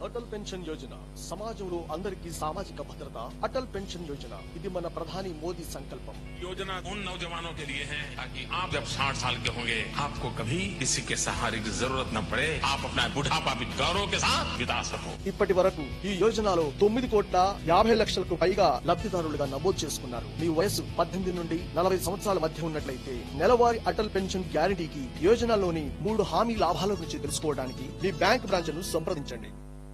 Atal pension Yojana సమాజంలో అందరికీ సామాజిక భద్రత. అటల్ పెన్షన్ యోజన ఇది మన ప్రధాని మోదీ సంకల్పం. योजना उन नौजवानों के लिए है ताकि आप जब 60 साल के होंगे आपको कभी किसी के सहारे की जरूरत न पड़े, आप अपना बुढ़ापा भी गौरव के साथ बिता सको. ఇప్పటి వరకు ఈ యోజనలో 9,50,00,000కు పైగా లబ్ధిదారులుగా నమోదు చేసుకున్నారు. మీ వయసు 18 నుండి 40 సంవత్సరాల మధ్య ఉన్నట్లయితే నెలవారీ అటల్ పెన్షన్ గ్యారంటీకి యోజనలోని 3 హామీ లాభాల గురించి తెలుసుకోవడానికి మీ బ్యాంక్ బ్రాంచ్ ను సంప్రదించండి.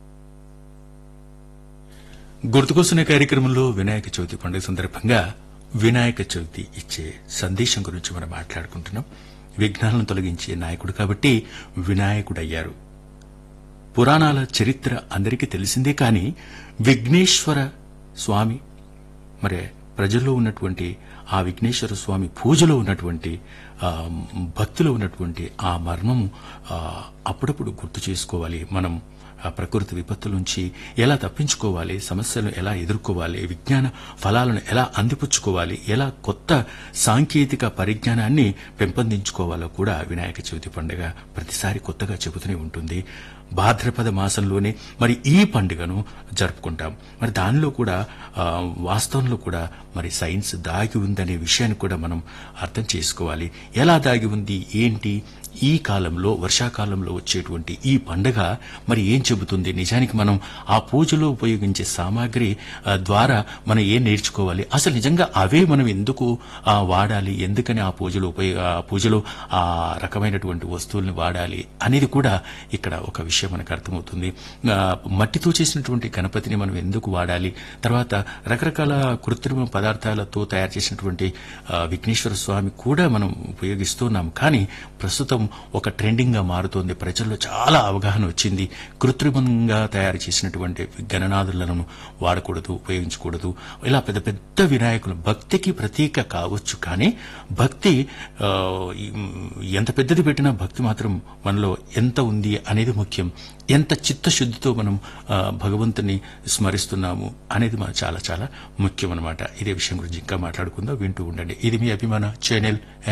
గుర్తుకొస్తున్న కార్యక్రమంలో వినాయక చవితి పండుగ సందర్భంగా వినాయక చవితి ఇచ్చే సందేశం గురించి మనం మాట్లాడుకుంటున్నాం. విఘ్నాలను తొలగించే నాయకుడు కాబట్టి వినాయకుడయ్యారు. పురాణాల చరిత్ర అందరికీ తెలిసిందే, కానీ విఘ్నేశ్వర స్వామి మరి ప్రజల్లో ఉన్నటువంటి ఆ విఘ్నేశ్వర స్వామి పూజలో ఉన్నటువంటి భక్తిలో ఉన్నటువంటి ఆ మర్మము అప్పుడప్పుడు గుర్తు చేసుకోవాలి. మనం ఆ ప్రకృతి విపత్తుల నుంచి ఎలా తప్పించుకోవాలి, సమస్యలను ఎలా ఎదుర్కోవాలి, విజ్ఞాన ఫలాలను ఎలా అందిపుచ్చుకోవాలి, ఎలా కొత్త సాంకేతిక పరిజ్ఞానాన్ని పెంపొందించుకోవాలో కూడా వినాయక చవితి పండుగ ప్రతిసారి కొత్తగా చెబుతూనే ఉంటుంది. భాద్రపద మాసంలోనే మరి ఈ పండుగను జరుపుకుంటాం. మరి దానిలో కూడా వాస్తవంలో కూడా మరి సైన్స్ దాగి ఉందనే విషయాన్ని కూడా మనం అర్థం చేసుకోవాలి. ఎలా దాగి ఉంది, ఏంటి, ఈ కాలంలో వర్షాకాలంలో వచ్చేటువంటి ఈ పండుగ మరి ఏం చెబుతుంది, నిజానికి మనం ఆ పూజలో ఉపయోగించే సామాగ్రి ద్వారా మనం ఏం నేర్చుకోవాలి, అసలు నిజంగా అవే మనం ఎందుకు వాడాలి, ఎందుకని ఆ పూజలో ఆ రకమైనటువంటి వస్తువుల్ని వాడాలి అనేది కూడా ఇక్కడ ఒక విషయం మనకు అర్థమవుతుంది. మట్టితో చేసినటువంటి గణపతిని మనం ఎందుకు వాడాలి, తర్వాత రకరకాల కృత్రిమ పదార్థాలతో తయారు చేసినటువంటి విఘ్నేశ్వర స్వామి కూడా మనం ఉపయోగిస్తున్నాం. కానీ ప్రస్తుతం ఒక ట్రెండింగ్ గా మారుతోంది. ప్రజల్లో చాలా అవగాహన వచ్చింది. కృత్రిమంగా తయారు చేసినటువంటి గణనాథులను వాడకూడదు, ఉపయోగించకూడదు. ఇలా పెద్ద పెద్ద వినాయకులు భక్తికి ప్రతీక కావచ్చు, కానీ భక్తి ఎంత పెద్దది పెట్టినా భక్తి మాత్రం మనలో ఎంత ఉంది అనేది ముఖ్యం. ఎంత చిత్తశుద్ధితో మనం భగవంతుని స్మరిస్తున్నాము అనేది మన చాలా చాలా ముఖ్యం అన్నమాట. ఇదే విషయం గురించి ఇంకా మాట్లాడుకుందాం. వింటూ ఉండండి. ఇది మీ అభిమాన ఛానల్